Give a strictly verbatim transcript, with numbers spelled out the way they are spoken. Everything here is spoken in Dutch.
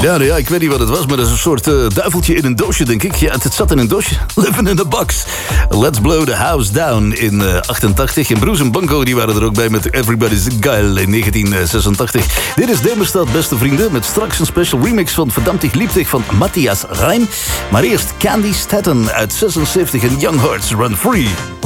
Ja, nou ja, ik weet niet wat het was, maar dat is een soort uh, duiveltje in een doosje, denk ik. Ja, het, het zat in een doosje. Living in a box. Let's Blow the House Down in uh, achtentachtig. En Bruce en Banco, die waren er ook bij met Everybody's Geil in negentien zesentachtig. Dit is Demerstad, beste vrienden, met straks een special remix van Verdamtig Liebdig van Matthias Reim. Maar eerst Candy Staten uit zesenzeventig en Young Hearts Run Free.